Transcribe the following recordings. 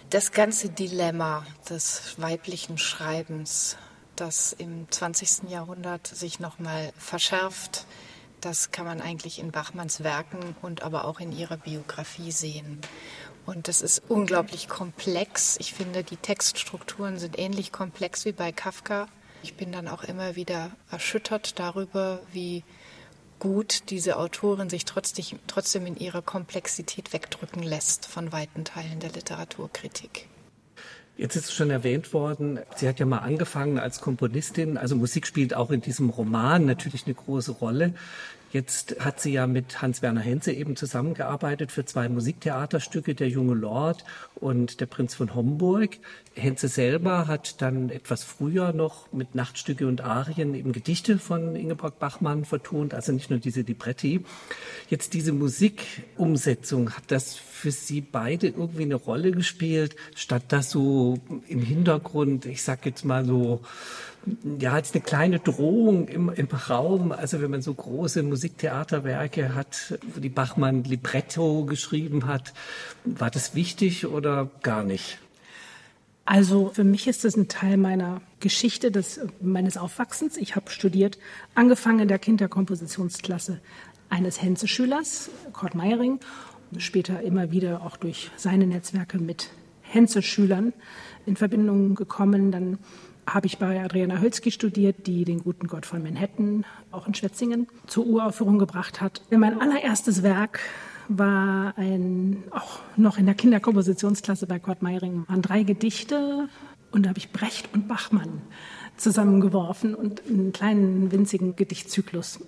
Das ganze Dilemma des weiblichen Schreibens, das im 20. Jahrhundert sich nochmal verschärft, das kann man eigentlich in Bachmanns Werken und aber auch in ihrer Biografie sehen. Und das ist unglaublich komplex. Ich finde, die Textstrukturen sind ähnlich komplex wie bei Kafka. Ich bin dann auch immer wieder erschüttert darüber, wie gut diese Autorin sich trotzdem in ihrer Komplexität wegdrücken lässt von weiten Teilen der Literaturkritik. Jetzt ist es schon erwähnt worden, sie hat ja mal angefangen als Komponistin, also Musik spielt auch in diesem Roman natürlich eine große Rolle. Jetzt hat sie ja mit Hans-Werner Henze eben zusammengearbeitet für 2 Musiktheaterstücke, Der junge Lord und Der Prinz von Homburg. Henze selber hat dann etwas früher noch mit Nachtstücke und Arien eben Gedichte von Ingeborg Bachmann vertont, also nicht nur diese Libretti. Jetzt diese Musikumsetzung, hat das für Sie beide irgendwie eine Rolle gespielt, statt das so im Hintergrund, ich sag jetzt mal so, ja, als eine kleine Drohung im Raum, also wenn man so große Musiktheaterwerke hat, wo die Bachmann Libretto geschrieben hat, war das wichtig oder gar nicht? Also für mich ist das ein Teil meiner Geschichte, meines Aufwachsens. Ich habe studiert, angefangen in der Kinderkompositionsklasse eines Henze-Schülers, Kurt Meiring, und später immer wieder auch durch seine Netzwerke mit Henze-Schülern in Verbindung gekommen. Dann habe ich bei Adriana Hölzky studiert, die den guten Gott von Manhattan auch in Schwetzingen zur Uraufführung gebracht hat. Mein allererstes Werk war auch noch in der Kinderkompositionsklasse bei Kurt Meiring, waren 3 Gedichte und da habe ich Brecht und Bachmann zusammengeworfen und einen kleinen winzigen Gedichtzyklus,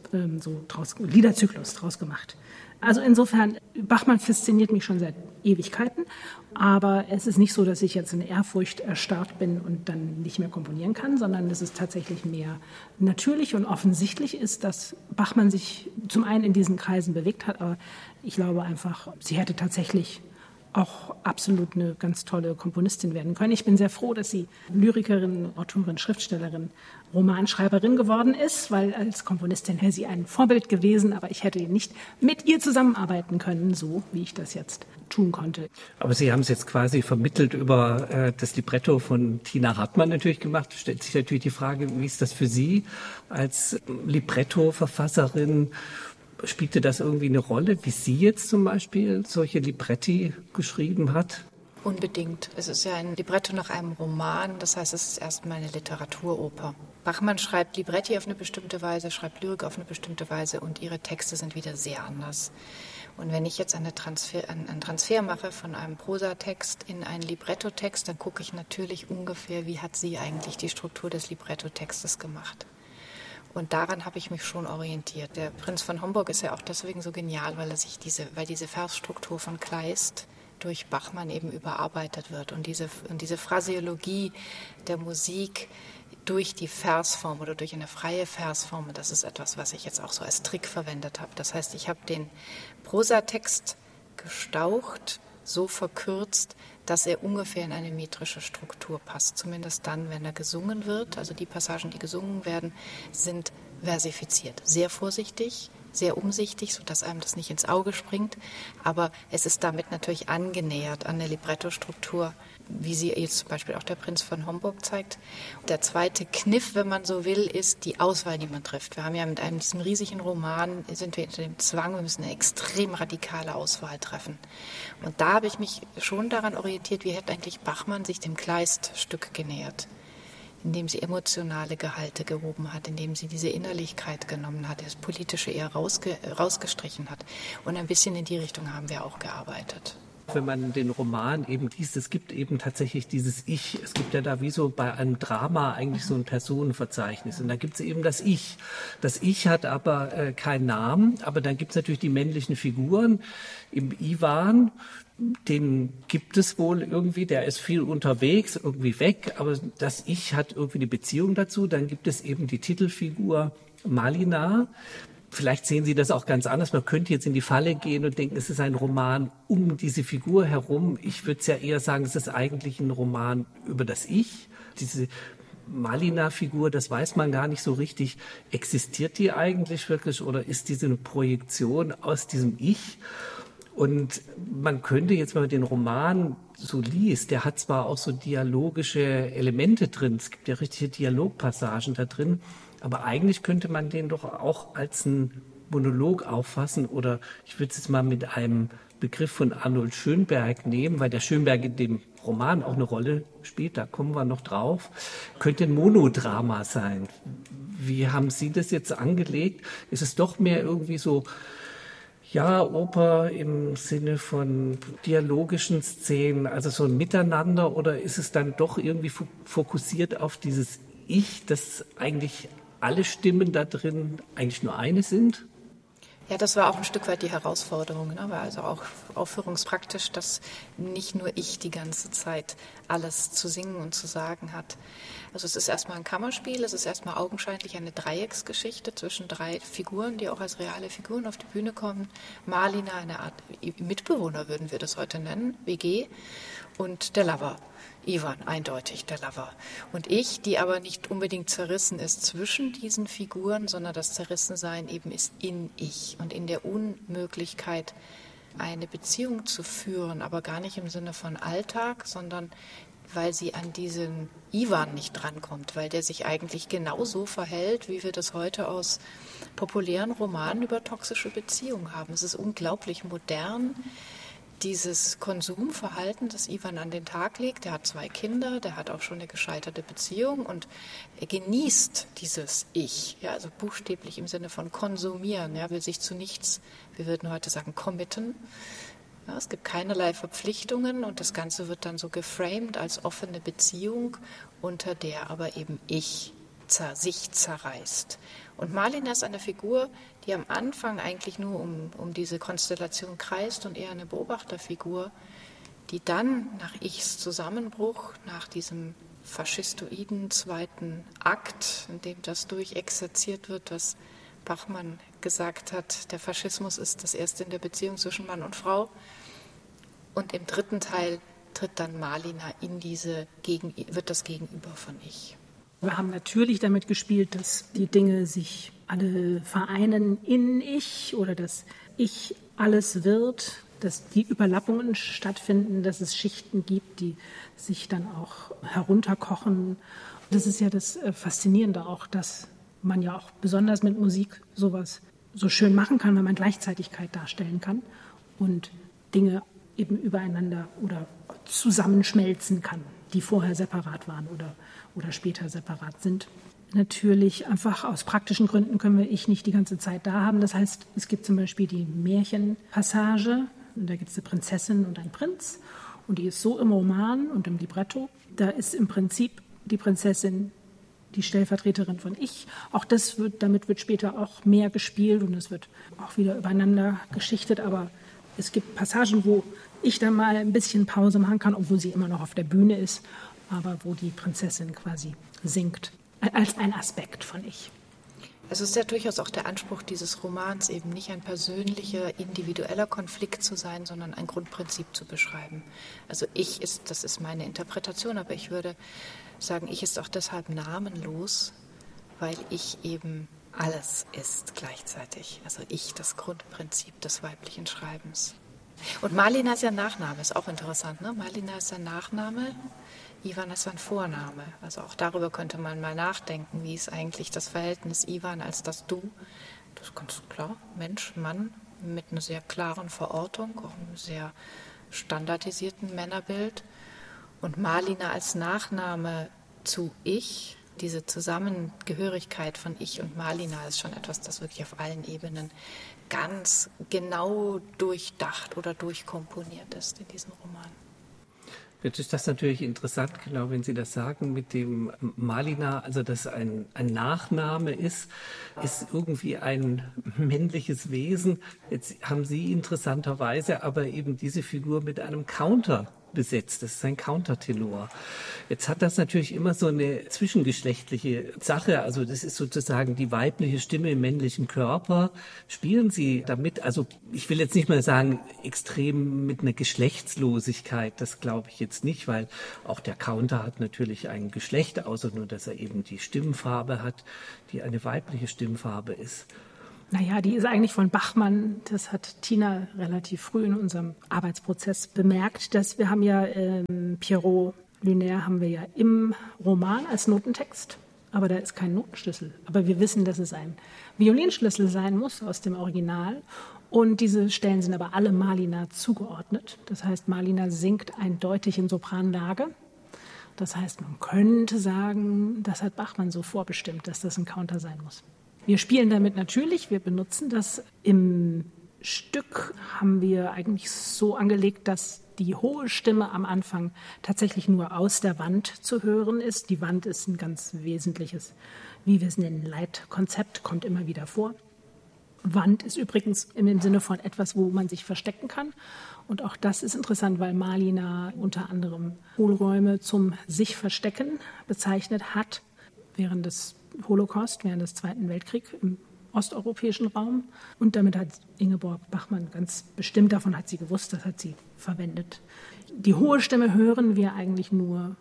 Liederzyklus draus gemacht. Also insofern, Bachmann fasziniert mich schon seit Ewigkeiten, aber es ist nicht so, dass ich jetzt in Ehrfurcht erstarrt bin und dann nicht mehr komponieren kann, sondern es ist tatsächlich mehr natürlich und offensichtlich ist, dass Bachmann sich zum einen in diesen Kreisen bewegt hat, aber ich glaube einfach, sie hätte tatsächlich auch absolut eine ganz tolle Komponistin werden können. Ich bin sehr froh, dass sie Lyrikerin, Autorin, Schriftstellerin, Romanschreiberin geworden ist, weil als Komponistin wäre sie ein Vorbild gewesen, aber ich hätte nicht mit ihr zusammenarbeiten können, so wie ich das jetzt tun konnte. Aber Sie haben es jetzt quasi vermittelt über das Libretto von Tina Hartmann natürlich gemacht. Stellt sich natürlich die Frage, wie ist das für Sie als Libretto-Verfasserin? Spielte das irgendwie eine Rolle, wie sie jetzt zum Beispiel solche Libretti geschrieben hat? Unbedingt. Es ist ja ein Libretto nach einem Roman, das heißt, es ist erstmal eine Literaturoper. Bachmann schreibt Libretti auf eine bestimmte Weise, schreibt Lyrik auf eine bestimmte Weise und ihre Texte sind wieder sehr anders. Und wenn ich jetzt einen Transfer mache von einem Prosatext in einen Librettotext, dann gucke ich natürlich ungefähr, wie hat sie eigentlich die Struktur des Librettotextes gemacht. Und daran habe ich mich schon orientiert. Der Prinz von Homburg ist ja auch deswegen so genial, weil diese Versstruktur von Kleist durch Bachmann eben überarbeitet wird. Und diese Phraseologie der Musik durch die Versform oder durch eine freie Versform, das ist etwas, was ich jetzt auch so als Trick verwendet habe. Das heißt, ich habe den Prosatext gestaucht, so verkürzt, dass er ungefähr in eine metrische Struktur passt. Zumindest dann, wenn er gesungen wird. Also die Passagen, die gesungen werden, sind versifiziert. Sehr vorsichtig, sehr umsichtig, sodass einem das nicht ins Auge springt. Aber es ist damit natürlich angenähert an der Librettostruktur, wie sie jetzt zum Beispiel auch der Prinz von Homburg zeigt. Der zweite Kniff, wenn man so will, ist die Auswahl, die man trifft. Wir haben ja mit diesem riesigen Roman, sind wir unter dem Zwang, wir müssen eine extrem radikale Auswahl treffen. Und da habe ich mich schon daran orientiert, wie hätte eigentlich Bachmann sich dem Kleist-Stück genähert, indem sie emotionale Gehalte gehoben hat, indem sie diese Innerlichkeit genommen hat, das Politische eher rausgestrichen hat. Und ein bisschen in die Richtung haben wir auch gearbeitet. Wenn man den Roman eben liest, es gibt eben tatsächlich dieses Ich. Es gibt ja da wie so bei einem Drama eigentlich so ein Personenverzeichnis. Und da gibt es eben das Ich. Das Ich hat aber keinen Namen, aber dann gibt es natürlich die männlichen Figuren. Im Iwan, den gibt es wohl irgendwie, der ist viel unterwegs, irgendwie weg, aber das Ich hat irgendwie eine Beziehung dazu. Dann gibt es eben die Titelfigur Malina. Vielleicht sehen Sie das auch ganz anders. Man könnte jetzt in die Falle gehen und denken, es ist ein Roman um diese Figur herum. Ich würde es ja eher sagen, es ist eigentlich ein Roman über das Ich. Diese Malina-Figur, das weiß man gar nicht so richtig. Existiert die eigentlich wirklich oder ist diese eine Projektion aus diesem Ich? Und man könnte jetzt, wenn man den Roman so liest, der hat zwar auch so dialogische Elemente drin, es gibt ja richtige Dialogpassagen da drin, aber eigentlich könnte man den doch auch als einen Monolog auffassen, oder ich würde es jetzt mal mit einem Begriff von Arnold Schönberg nehmen, weil der Schönberg in dem Roman auch eine Rolle spielt, da kommen wir noch drauf, könnte ein Monodrama sein. Wie haben Sie das jetzt angelegt? Ist es doch mehr irgendwie so, ja, Oper im Sinne von dialogischen Szenen, also so ein Miteinander, oder ist es dann doch irgendwie fokussiert auf dieses Ich, dass eigentlich alle Stimmen da drin eigentlich nur eine sind? Ja, das war auch ein Stück weit die Herausforderung, ne? Weil also auch aufführungspraktisch, dass nicht nur ich die ganze Zeit alles zu singen und zu sagen hat. Also es ist erstmal ein Kammerspiel, es ist erstmal augenscheinlich eine Dreiecksgeschichte zwischen 3 Figuren, die auch als reale Figuren auf die Bühne kommen. Malina, eine Art Mitbewohner würden wir das heute nennen, WG, und der Lover. Ivan, eindeutig der Lover. Und ich, die aber nicht unbedingt zerrissen ist zwischen diesen Figuren, sondern das Zerrissensein eben ist in ich und in der Unmöglichkeit, eine Beziehung zu führen, aber gar nicht im Sinne von Alltag, sondern weil sie an diesen Ivan nicht drankommt, weil der sich eigentlich genauso verhält, wie wir das heute aus populären Romanen über toxische Beziehungen haben. Es ist unglaublich modern, dieses Konsumverhalten, das Ivan an den Tag legt. Der hat 2 Kinder, der hat auch schon eine gescheiterte Beziehung und er genießt dieses Ich, ja, also buchstäblich im Sinne von konsumieren, ja, will sich zu nichts, wir würden heute sagen, committen. Ja, es gibt keinerlei Verpflichtungen und das Ganze wird dann so geframed als offene Beziehung, unter der aber eben Ich sich zerreißt. Und Malina ist eine Figur, die am Anfang eigentlich nur um diese Konstellation kreist und eher eine Beobachterfigur, die dann nach Ichs Zusammenbruch, nach diesem faschistoiden 2. Akt, in dem das durchexerziert wird, was Bachmann gesagt hat, der Faschismus ist das erste in der Beziehung zwischen Mann und Frau. Und im 3. Teil tritt dann Malina wird das Gegenüber von Ich. Wir haben natürlich damit gespielt, dass die Dinge sich alle vereinen in Ich oder dass Ich alles wird, dass die Überlappungen stattfinden, dass es Schichten gibt, die sich dann auch herunterkochen. Das ist ja das Faszinierende auch, dass man ja auch besonders mit Musik sowas so schön machen kann, weil man Gleichzeitigkeit darstellen kann und Dinge eben übereinander oder zusammenschmelzen kann, die vorher separat waren oder später separat sind. Natürlich einfach aus praktischen Gründen können wir Ich nicht die ganze Zeit da haben. Das heißt, es gibt zum Beispiel die Märchenpassage, und da gibt es eine Prinzessin und einen Prinz und die ist so im Roman und im Libretto. Da ist im Prinzip die Prinzessin die Stellvertreterin von Ich. Auch damit wird später auch mehr gespielt und es wird auch wieder übereinander geschichtet, aber es gibt Passagen, wo ich dann mal ein bisschen Pause machen kann, obwohl sie immer noch auf der Bühne ist, aber wo die Prinzessin quasi singt, als ein Aspekt von Ich. Es ist ja durchaus auch der Anspruch dieses Romans, eben nicht ein persönlicher, individueller Konflikt zu sein, sondern ein Grundprinzip zu beschreiben. Also das ist meine Interpretation, aber ich würde sagen, Ich ist auch deshalb namenlos, weil Ich eben alles ist gleichzeitig. Also Ich, das Grundprinzip des weiblichen Schreibens. Und Malina ist ja Nachname, ist auch interessant, ne? Malina ist ein Nachname, Ivan ist ein Vorname. Also auch darüber könnte man mal nachdenken, wie ist eigentlich das Verhältnis Ivan als das Du. Das ist ganz klar, Mensch, Mann, mit einer sehr klaren Verortung, auch einem sehr standardisierten Männerbild. Und Malina als Nachname zu Ich, diese Zusammengehörigkeit von Ich und Malina ist schon etwas, das wirklich auf allen Ebenen ganz genau durchdacht oder durchkomponiert ist in diesem Roman. Jetzt ist das natürlich interessant, genau, wenn Sie das sagen, mit dem Malina, also dass ein Nachname ist irgendwie ein männliches Wesen. Jetzt haben Sie interessanterweise aber eben diese Figur mit einem Counter besetzt. Das ist ein Countertenor. Jetzt hat das natürlich immer so eine zwischengeschlechtliche Sache. Also das ist sozusagen die weibliche Stimme im männlichen Körper. Spielen Sie damit, also ich will jetzt nicht mal sagen, extrem mit einer Geschlechtslosigkeit. Das glaube ich jetzt nicht, weil auch der Counter hat natürlich ein Geschlecht, außer nur, dass er eben die Stimmfarbe hat, die eine weibliche Stimmfarbe ist. Naja, die ist eigentlich von Bachmann. Das hat Tina relativ früh in unserem Arbeitsprozess bemerkt, dass wir haben ja Pierrot Lunaire haben wir ja im Roman als Notentext, aber da ist kein Notenschlüssel. Aber wir wissen, dass es ein Violinschlüssel sein muss aus dem Original. Und diese Stellen sind aber alle Malina zugeordnet. Das heißt, Malina singt eindeutig in Sopranlage. Das heißt, man könnte sagen, das hat Bachmann so vorbestimmt, dass das ein Counter sein muss. Wir spielen damit natürlich, wir benutzen das. Im Stück haben wir eigentlich so angelegt, dass die hohe Stimme am Anfang tatsächlich nur aus der Wand zu hören ist. Die Wand ist ein ganz wesentliches, wie wir es nennen, Leitkonzept, kommt immer wieder vor. Wand ist übrigens im Sinne von etwas, wo man sich verstecken kann. Und auch das ist interessant, weil Malina unter anderem Hohlräume zum sich verstecken bezeichnet hat während des Holocaust, während des Zweiten Weltkriegs im osteuropäischen Raum. Und damit hat Ingeborg Bachmann ganz bestimmt, davon hat sie gewusst, das hat sie verwendet. Die hohe Stimme hören wir eigentlich nur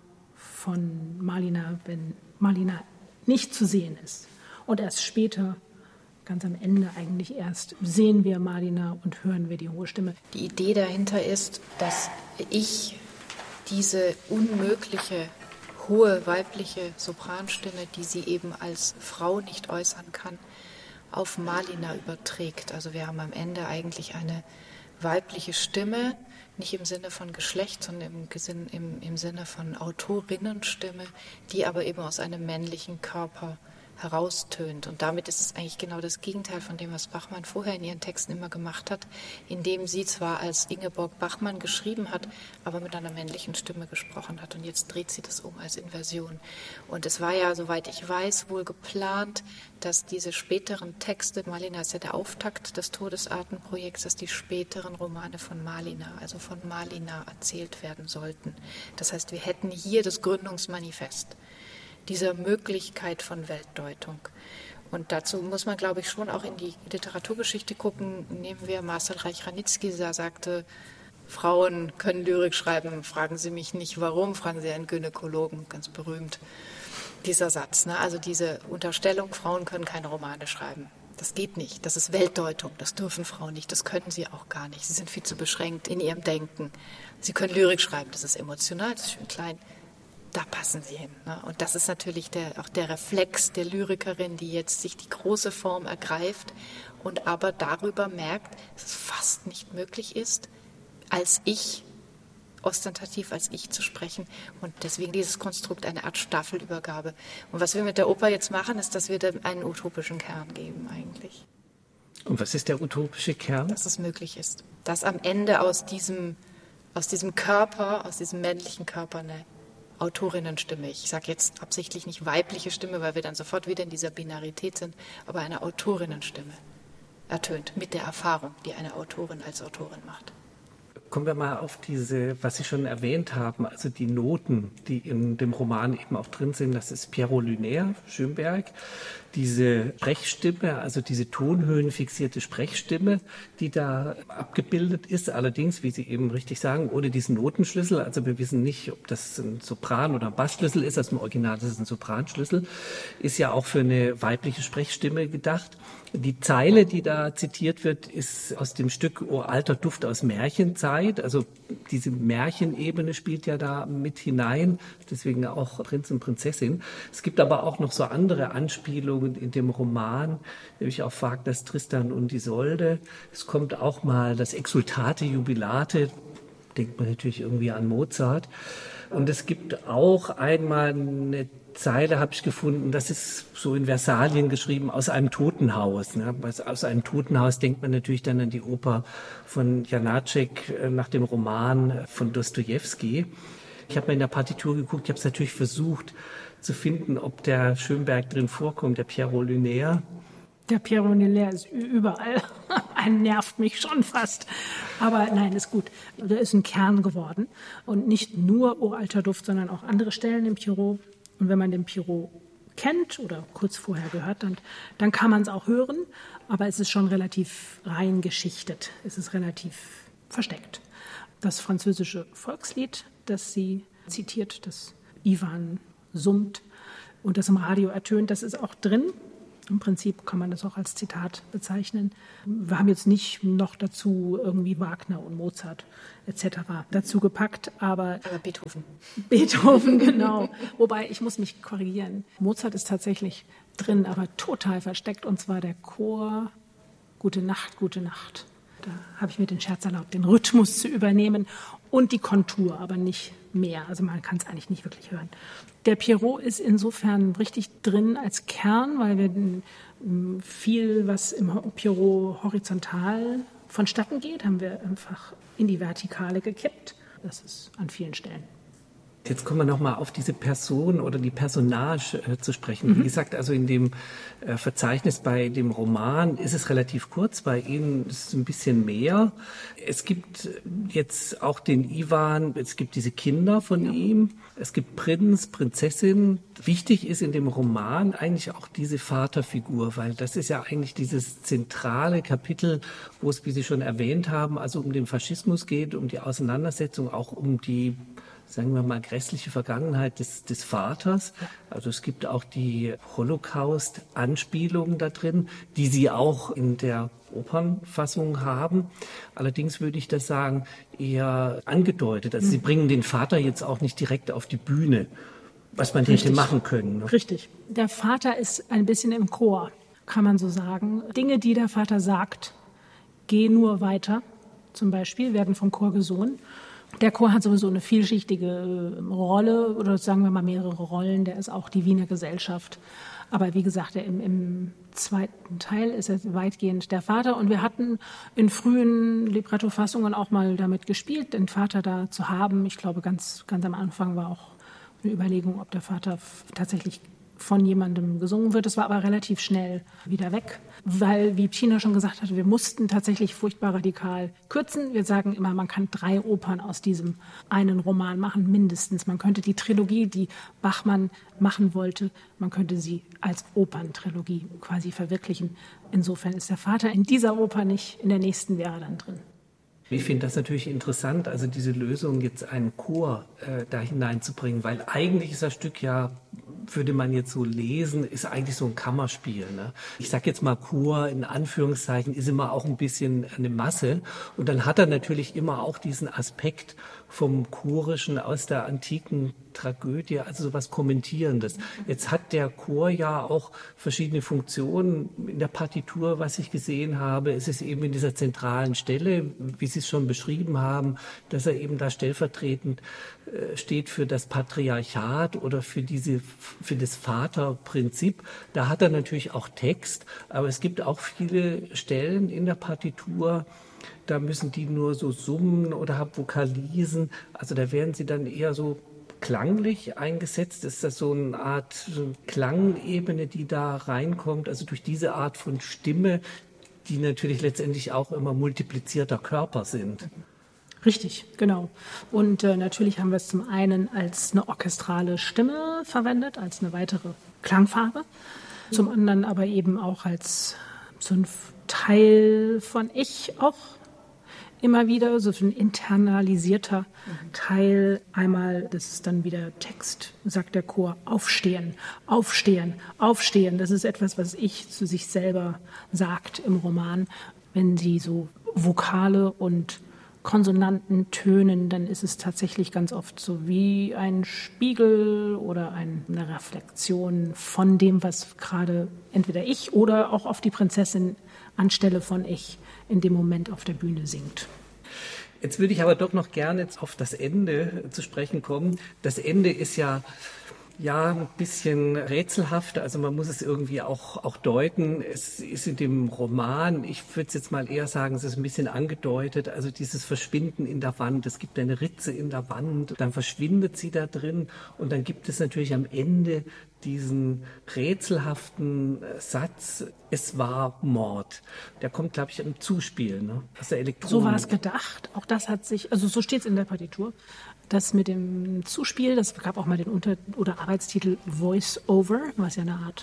von Malina, wenn Malina nicht zu sehen ist. Und erst später, ganz am Ende eigentlich erst, sehen wir Malina und hören wir die hohe Stimme. Die Idee dahinter ist, dass ich diese unmögliche hohe weibliche Sopranstimme, die sie eben als Frau nicht äußern kann, auf Malina überträgt. Also wir haben am Ende eigentlich eine weibliche Stimme, nicht im Sinne von Geschlecht, sondern im Sinne von Autorinnenstimme, die aber eben aus einem männlichen Körper heraustönt. Und damit ist es eigentlich genau das Gegenteil von dem, was Bachmann vorher in ihren Texten immer gemacht hat, indem sie zwar als Ingeborg Bachmann geschrieben hat, aber mit einer männlichen Stimme gesprochen hat. Und jetzt dreht sie das um als Inversion. Und es war ja, soweit ich weiß, wohl geplant, dass diese späteren Texte, Malina ist ja der Auftakt des Todesartenprojekts, dass die späteren Romane von Malina, also von Malina, erzählt werden sollten. Das heißt, wir hätten hier das Gründungsmanifest dieser Möglichkeit von Weltdeutung. Und dazu muss man, glaube ich, schon auch in die Literaturgeschichte gucken. Nehmen wir Marcel Reich-Ranitzky, der sagte, Frauen können Lyrik schreiben, fragen Sie mich nicht warum, fragen Sie einen Gynäkologen, ganz berühmt, dieser Satz. Ne? Also diese Unterstellung, Frauen können keine Romane schreiben. Das geht nicht, das ist Weltdeutung, das dürfen Frauen nicht, das können sie auch gar nicht. Sie sind viel zu beschränkt in ihrem Denken. Sie können Lyrik schreiben, das ist emotional, das ist schön klein. Da passen sie hin. Ne? Und das ist natürlich auch der Reflex der Lyrikerin, die jetzt sich die große Form ergreift und aber darüber merkt, dass es fast nicht möglich ist, ostentativ als Ich zu sprechen. Und deswegen dieses Konstrukt, eine Art Staffelübergabe. Und was wir mit der Oper jetzt machen, ist, dass wir dem einen utopischen Kern geben eigentlich. Und was ist der utopische Kern? Dass es möglich ist. Dass am Ende aus diesem Körper, aus diesem männlichen Körper eine Autorinnenstimme. Ich sage jetzt absichtlich nicht weibliche Stimme, weil wir dann sofort wieder in dieser Binarität sind, aber eine Autorinnenstimme ertönt mit der Erfahrung, die eine Autorin als Autorin macht. Kommen wir mal auf diese, was Sie schon erwähnt haben, also die Noten, die in dem Roman eben auch drin sind. Das ist Pierrot Lunaire, Schönberg. Diese Sprechstimme, also diese tonhöhenfixierte Sprechstimme, die da abgebildet ist. Allerdings, wie Sie eben richtig sagen, ohne diesen Notenschlüssel. Also wir wissen nicht, ob das ein Sopran- oder ein Bassschlüssel ist. Also im Original ist es ein Sopranschlüssel. Ist ja auch für eine weibliche Sprechstimme gedacht. Die Zeile, die da zitiert wird, ist aus dem Stück O alter Duft aus Märchenzeit. Also diese Märchenebene spielt ja da mit hinein, deswegen auch Prinz und Prinzessin. Es gibt aber auch noch so andere Anspielungen in dem Roman, nämlich auf Wagners Tristan und Isolde. Es kommt auch mal das Exultate Jubilate, denkt man natürlich irgendwie an Mozart. Und es gibt auch einmal eine Zeile, habe ich gefunden, das ist so in Versalien geschrieben, aus einem Totenhaus. Ne? Aus einem Totenhaus denkt man natürlich dann an die Oper von Janáček nach dem Roman von Dostojewski. Ich habe mal in der Partitur geguckt, ich habe es natürlich versucht zu finden, ob der Schönberg drin vorkommt, der Pierrot Lunaire. Der Pierrot Lunaire ist überall. Ein nervt mich schon fast. Aber nein, ist gut. Der ist ein Kern geworden. Und nicht nur O alter Duft, sondern auch andere Stellen im Pierrot. Und wenn man den Pierrot kennt oder kurz vorher gehört hat, dann kann man es auch hören. Aber es ist schon relativ rein geschichtet. Es ist relativ versteckt. Das französische Volkslied, das sie zitiert, das Ivan summt und das im Radio ertönt, das ist auch drin. Im Prinzip kann man das auch als Zitat bezeichnen. Wir haben jetzt nicht noch dazu irgendwie Wagner und Mozart etc. dazu gepackt, aber Beethoven. Beethoven, genau. Wobei, ich muss mich korrigieren. Mozart ist tatsächlich drin, aber total versteckt, und zwar der Chor Gute Nacht, gute Nacht. Da habe ich mir den Scherz erlaubt, den Rhythmus zu übernehmen und die Kontur, aber nicht mehr. Also man kann es eigentlich nicht wirklich hören. Der Pierrot ist insofern richtig drin als Kern, weil wir viel, was im Pierrot horizontal vonstatten geht, haben wir einfach in die Vertikale gekippt. Das ist an vielen Stellen. Jetzt kommen wir nochmal auf diese Person oder die Personage zu sprechen. Wie gesagt, also in dem Verzeichnis bei dem Roman ist es relativ kurz, bei Ihnen ist es ein bisschen mehr. Es gibt jetzt auch den Iwan, es gibt diese Kinder von ihm, es gibt Prinz, Prinzessin. Wichtig ist in dem Roman eigentlich auch diese Vaterfigur, weil das ist ja eigentlich dieses zentrale Kapitel, wo es, wie Sie schon erwähnt haben, also um den Faschismus geht, um die Auseinandersetzung, auch um die, sagen wir mal, grässliche Vergangenheit des Vaters. Also es gibt auch die Holocaust-Anspielungen da drin, die Sie auch in der Opernfassung haben. Allerdings würde ich das sagen, eher angedeutet. Also Sie bringen den Vater jetzt auch nicht direkt auf die Bühne, was man hätte machen können. Ne? Richtig. Der Vater ist ein bisschen im Chor, kann man so sagen. Dinge, die der Vater sagt, geh nur weiter, zum Beispiel, werden vom Chor gesungen. Der Chor hat sowieso eine vielschichtige Rolle, oder sagen wir mal mehrere Rollen. Der ist auch die Wiener Gesellschaft. Aber wie gesagt, im zweiten Teil ist er weitgehend der Vater. Und wir hatten in frühen Libretto-Fassungen auch mal damit gespielt, den Vater da zu haben. Ich glaube, ganz am Anfang war auch eine Überlegung, ob der Vater tatsächlich von jemandem gesungen wird. Das war aber relativ schnell wieder weg, weil, wie Tina schon gesagt hatte, wir mussten tatsächlich furchtbar radikal kürzen. Wir sagen immer, man kann 3 Opern aus diesem einen Roman machen, mindestens. Man könnte die Trilogie, die Bachmann machen wollte, man könnte sie als Operntrilogie quasi verwirklichen. Insofern ist der Vater in dieser Oper nicht, in der nächsten wäre er dann drin. Ich finde das natürlich interessant, also diese Lösung, jetzt einen Chor da hineinzubringen, weil eigentlich ist das Stück ja, würde man jetzt so lesen, ist eigentlich so ein Kammerspiel. Ne? Ich sage jetzt mal Chor in Anführungszeichen, ist immer auch ein bisschen eine Masse. Und dann hat er natürlich immer auch diesen Aspekt vom Chorischen aus der antiken Tragödie, also sowas Kommentierendes. Jetzt hat der Chor ja auch verschiedene Funktionen in der Partitur, was ich gesehen habe. Es ist eben in dieser zentralen Stelle, wie Sie es schon beschrieben haben, dass er eben da stellvertretend steht für das Patriarchat oder für das Vaterprinzip. Da hat er natürlich auch Text, aber es gibt auch viele Stellen in der Partitur, da müssen die nur so summen oder vokalisen. Also da werden sie dann eher so klanglich eingesetzt. Ist das so eine Art Klangebene, die da reinkommt? Also durch diese Art von Stimme, die natürlich letztendlich auch immer multiplizierter Körper sind. Richtig, genau. Und natürlich haben wir es zum einen als eine orchestrale Stimme verwendet, als eine weitere Klangfarbe. Zum anderen aber eben auch als so ein Teil von Ich auch immer wieder, so ein internalisierter Teil. Einmal, das ist dann wieder Text, sagt der Chor, aufstehen, aufstehen, aufstehen. Das ist etwas, was Ich zu sich selber sagt im Roman. Wenn sie so Vokale und Konsonanten tönen, dann ist es tatsächlich ganz oft so wie ein Spiegel oder eine Reflexion von dem, was gerade entweder ich oder auch auf die Prinzessin anstelle von ich in dem Moment auf der Bühne singt. Jetzt würde ich aber doch noch gerne jetzt auf das Ende zu sprechen kommen. Das Ende ist ja ein bisschen rätselhaft, also man muss es irgendwie auch deuten. Es ist in dem Roman, ich würde es jetzt mal eher sagen, es ist ein bisschen angedeutet, also dieses Verschwinden in der Wand, es gibt eine Ritze in der Wand, dann verschwindet sie da drin und dann gibt es natürlich am Ende diesen rätselhaften Satz, es war Mord. Der kommt, glaube ich, im Zuspiel, ne? Aus der Elektronik. So war es gedacht. Auch das hat sich, also so steht es in der Partitur. Das mit dem Zuspiel, das gab auch mal den oder Arbeitstitel Voice-Over, was ja eine Art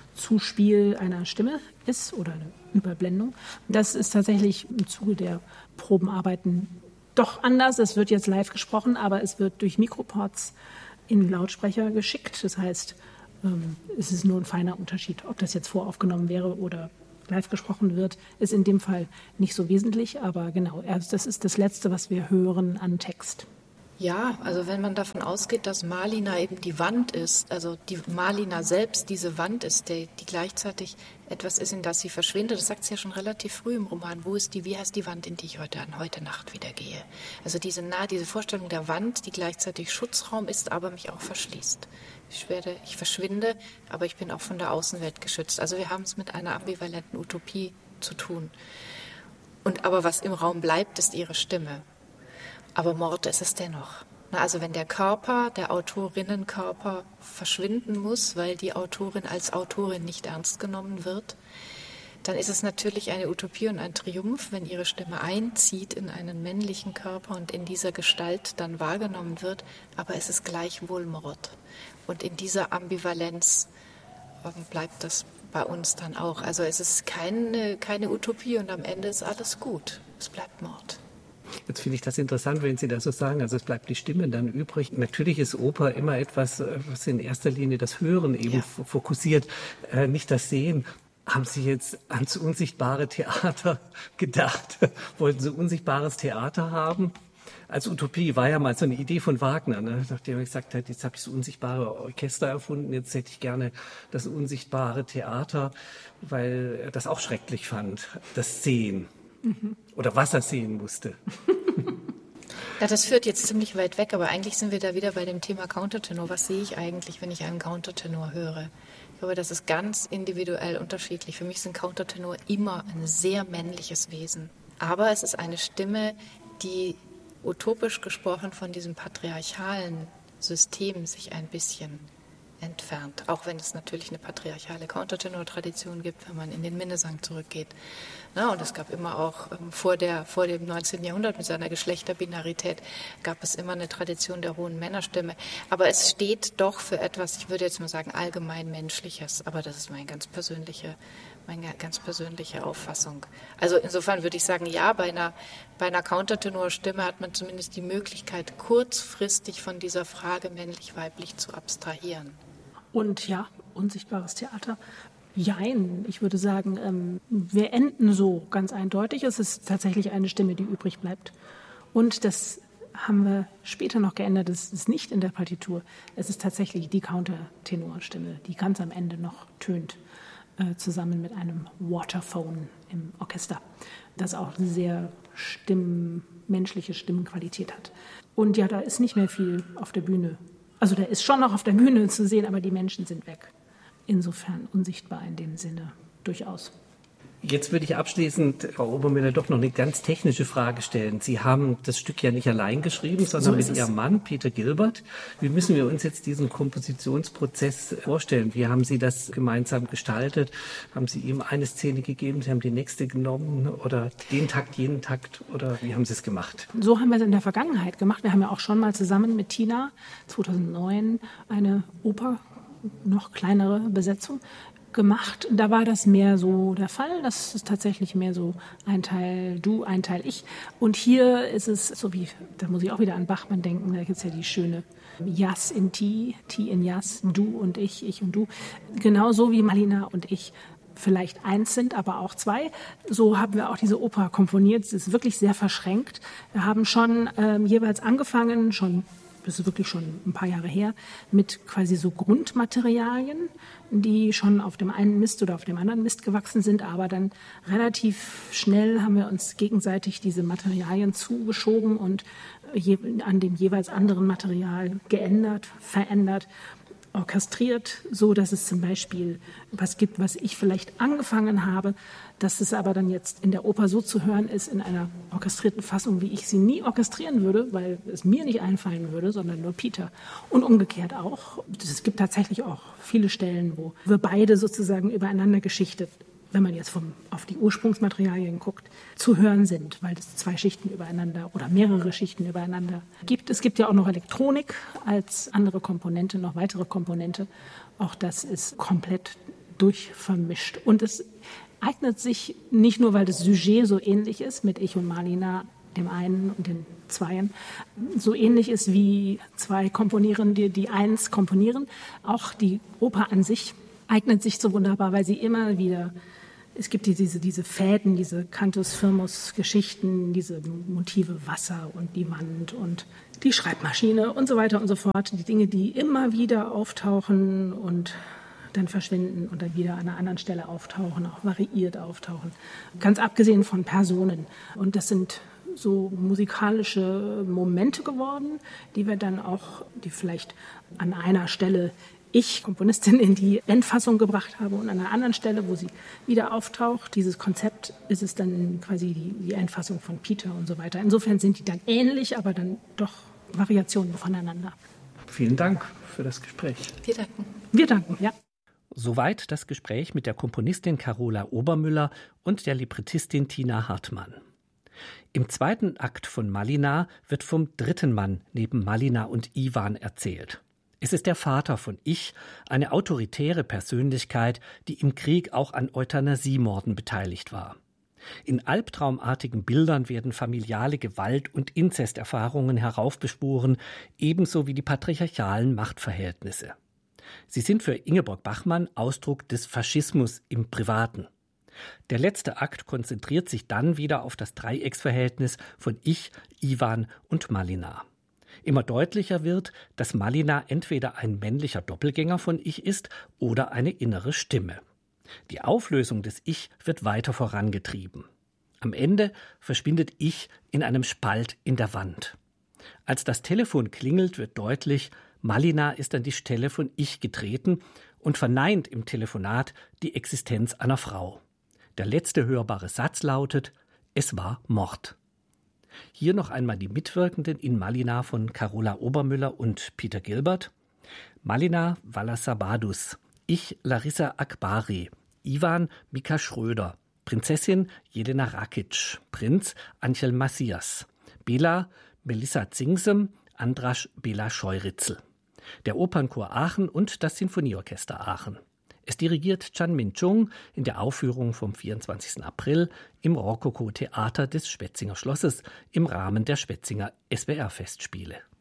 Zuspiel einer Stimme ist oder eine Überblendung. Das ist tatsächlich im Zuge der Probenarbeiten doch anders. Es wird jetzt live gesprochen, aber es wird durch Mikroports in Lautsprecher geschickt. Das heißt, Es ist nur ein feiner Unterschied. Ob das jetzt voraufgenommen wäre oder live gesprochen wird, ist in dem Fall nicht so wesentlich. Aber genau, das ist das Letzte, was wir hören an Text. Ja, also wenn man davon ausgeht, dass Malina eben die Wand ist, also die Malina selbst diese Wand ist, die gleichzeitig etwas ist, in das sie verschwindet, das sagt sie ja schon relativ früh im Roman, wie heißt die Wand, in die ich heute Nacht wieder gehe. Also diese Vorstellung der Wand, die gleichzeitig Schutzraum ist, aber mich auch verschließt. Ich verschwinde, aber ich bin auch von der Außenwelt geschützt. Also wir haben es mit einer ambivalenten Utopie zu tun. Aber was im Raum bleibt, ist ihre Stimme. Aber Mord ist es dennoch. Also wenn der Körper, der Autorinnenkörper verschwinden muss, weil die Autorin als Autorin nicht ernst genommen wird, dann ist es natürlich eine Utopie und ein Triumph, wenn ihre Stimme einzieht in einen männlichen Körper und in dieser Gestalt dann wahrgenommen wird. Aber es ist gleichwohl Mord. Und in dieser Ambivalenz bleibt das bei uns dann auch. Also es ist keine Utopie und am Ende ist alles gut. Es bleibt Mord. Jetzt finde ich das interessant, wenn Sie das so sagen. Also es bleibt die Stimme dann übrig. Natürlich ist Oper immer etwas, was in erster Linie das Hören eben fokussiert, nicht das Sehen. Haben Sie jetzt ans unsichtbare Theater gedacht? Wollten Sie unsichtbares Theater haben? Als Utopie war ja mal so eine Idee von Wagner, ne? Nachdem er gesagt hat, jetzt habe ich das unsichtbare Orchester erfunden, jetzt hätte ich gerne das unsichtbare Theater, weil er das auch schrecklich fand, das Sehen. Oder was er sehen musste. Ja, das führt jetzt ziemlich weit weg, aber eigentlich sind wir da wieder bei dem Thema Countertenor. Was sehe ich eigentlich, wenn ich einen Countertenor höre? Ich glaube, das ist ganz individuell unterschiedlich. Für mich sind Countertenor immer ein sehr männliches Wesen. Aber es ist eine Stimme, die utopisch gesprochen von diesem patriarchalen System sich ein bisschen entfernt. Auch wenn es natürlich eine patriarchale Countertenor-Tradition gibt, wenn man in den Minnesang zurückgeht. Na, und es gab immer auch vor dem 19. Jahrhundert mit seiner Geschlechterbinarität gab es immer eine Tradition der hohen Männerstimme. Aber es steht doch für etwas, ich würde jetzt mal sagen, allgemein Menschliches. Aber das ist meine ganz persönliche Auffassung. Also insofern würde ich sagen, ja, bei einer Countertenor-Stimme hat man zumindest die Möglichkeit, kurzfristig von dieser Frage männlich-weiblich zu abstrahieren. Und ja, unsichtbares Theater. Jein, ich würde sagen, wir enden so ganz eindeutig. Es ist tatsächlich eine Stimme, die übrig bleibt. Und das haben wir später noch geändert. Das ist nicht in der Partitur. Es ist tatsächlich die Countertenorstimme, die ganz am Ende noch tönt, zusammen mit einem Waterphone im Orchester, das auch eine sehr menschliche Stimmenqualität hat. Und ja, da ist nicht mehr viel auf der Bühne. Also da ist schon noch auf der Bühne zu sehen, aber die Menschen sind weg. Insofern unsichtbar in dem Sinne durchaus. Jetzt würde ich abschließend, Frau Obermüller, doch noch eine ganz technische Frage stellen. Sie haben das Stück ja nicht allein geschrieben, sondern mit Ihrem Mann, Peter Gilbert. Wie müssen wir uns jetzt diesen Kompositionsprozess vorstellen? Wie haben Sie das gemeinsam gestaltet? Haben Sie ihm eine Szene gegeben, Sie haben die nächste genommen oder den Takt, jenen Takt oder wie haben Sie es gemacht? So haben wir es in der Vergangenheit gemacht. Wir haben ja auch schon mal zusammen mit Tina 2009 eine Oper, noch kleinere Besetzung gemacht. Da war das mehr so der Fall. Das ist tatsächlich mehr so ein Teil du, ein Teil ich. Und hier ist es so wie, da muss ich auch wieder an Bachmann denken, da gibt es ja die schöne Jas in Ti, Ti in Jas, du und ich und du. Genauso wie Malina und ich vielleicht eins sind, aber auch zwei. So haben wir auch diese Oper komponiert. Es ist wirklich sehr verschränkt. Wir haben schon jeweils angefangen, das ist wirklich schon ein paar Jahre her, mit quasi so Grundmaterialien, die schon auf dem einen Mist oder auf dem anderen Mist gewachsen sind, aber dann relativ schnell haben wir uns gegenseitig diese Materialien zugeschoben und an dem jeweils anderen Material geändert, verändert, orchestriert, so dass es zum Beispiel was gibt, was ich vielleicht angefangen habe, dass es aber dann jetzt in der Oper so zu hören ist, in einer orchestrierten Fassung, wie ich sie nie orchestrieren würde, weil es mir nicht einfallen würde, sondern nur Peter. Und umgekehrt auch. Es gibt tatsächlich auch viele Stellen, wo wir beide sozusagen übereinander geschichtet, wenn man jetzt auf die Ursprungsmaterialien guckt, zu hören sind, weil es 2 Schichten übereinander oder mehrere Schichten übereinander gibt. Es gibt ja auch noch Elektronik als andere Komponente, noch weitere Komponente. Auch das ist komplett durchvermischt. Und es eignet sich nicht nur, weil das Sujet so ähnlich ist mit Ich und Malina, dem einen und den Zweien, so ähnlich ist wie zwei Komponierende, die eins komponieren. Auch die Oper an sich eignet sich so wunderbar, weil sie immer wieder, es gibt diese Fäden, diese Cantus Firmus Geschichten, diese Motive Wasser und die Wand und die Schreibmaschine und so weiter und so fort. Die Dinge, die immer wieder auftauchen und dann verschwinden und dann wieder an einer anderen Stelle auftauchen, auch variiert auftauchen. Ganz abgesehen von Personen. Und das sind so musikalische Momente geworden, die wir dann auch, die vielleicht an einer Stelle ich, Komponistin, in die Endfassung gebracht habe und an einer anderen Stelle, wo sie wieder auftaucht. Dieses Konzept ist es dann quasi die Endfassung von Peter und so weiter. Insofern sind die dann ähnlich, aber dann doch Variationen voneinander. Vielen Dank für das Gespräch. Wir danken. Wir danken, ja. Soweit das Gespräch mit der Komponistin Carola Obermüller und der Librettistin Tina Hartmann. Im zweiten Akt von Malina wird vom dritten Mann neben Malina und Iwan erzählt. Es ist der Vater von Ich, eine autoritäre Persönlichkeit, die im Krieg auch an Euthanasiemorden beteiligt war. In albtraumartigen Bildern werden familiale Gewalt- und Inzesterfahrungen heraufbeschworen, ebenso wie die patriarchalen Machtverhältnisse. Sie sind für Ingeborg Bachmann Ausdruck des Faschismus im Privaten. Der letzte Akt konzentriert sich dann wieder auf das Dreiecksverhältnis von Ich, Iwan und Malina. Immer deutlicher wird, dass Malina entweder ein männlicher Doppelgänger von Ich ist oder eine innere Stimme. Die Auflösung des Ich wird weiter vorangetrieben. Am Ende verschwindet Ich in einem Spalt in der Wand. Als das Telefon klingelt, wird deutlich, Malina ist an die Stelle von Ich getreten und verneint im Telefonat die Existenz einer Frau. Der letzte hörbare Satz lautet: Es war Mord. Hier noch einmal die Mitwirkenden in Malina von Carola Obermüller und Peter Gilbert. Malina Valasabadus, Ich Larissa Akbari, Iwan Mika Schröder, Prinzessin Jelena Rakic, Prinz Angel Macias, Bela Melissa Zingsem, Andras Bela Scheuritzel. Der Opernchor Aachen und das Sinfonieorchester Aachen. Es dirigiert Chan Min-chung in der Aufführung vom 24. April im Rokoko-Theater des Schwetzinger Schlosses im Rahmen der Schwetzinger SWR-Festspiele.